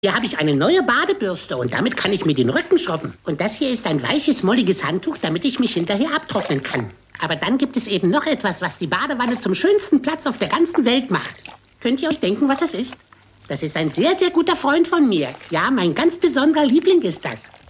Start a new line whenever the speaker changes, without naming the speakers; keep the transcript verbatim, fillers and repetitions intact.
Hier habe ich eine neue Badebürste und damit kann ich mir den Rücken schrubben. Und das hier ist ein weiches, molliges Handtuch, damit ich mich hinterher abtrocknen kann. Aber dann gibt es eben noch etwas, was die Badewanne zum schönsten Platz auf der ganzen Welt macht. Könnt ihr euch denken, was es ist? Das ist ein sehr, sehr guter Freund von mir. Ja, mein ganz besonderer Liebling ist das.